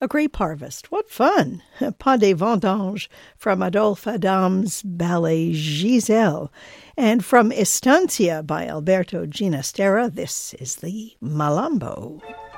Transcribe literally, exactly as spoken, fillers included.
A grape harvest. What fun! Pas des vendanges from Adolphe Adam's ballet Giselle. And from Estancia by Alberto Ginastera, this is the Malambo.